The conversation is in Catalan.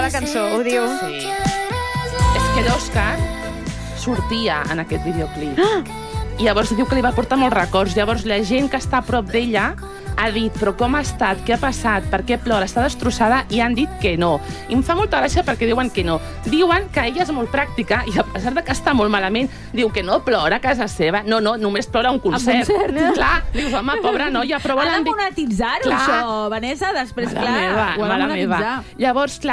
la cançó, ho diu. Sí. És que l'Òscar sortia en aquest videoclip. I llavors diu que li va portar molts records. Llavors la gent que està a prop d'ella ha dit, però com ha estat, què ha passat, per què plora, està destrossada, i han dit que no. I em fa molta gràcia perquè diuen que no. Diuen que ella és molt pràctica i a pesar de que està molt malament, diu que no plora a casa seva. No, només plora a un concert. Clar, dius, home, pobra noia, però Ha de monetitzar-ho, això, Vanessa, després, clar, ho ha de monetitzar. Llavors, clar,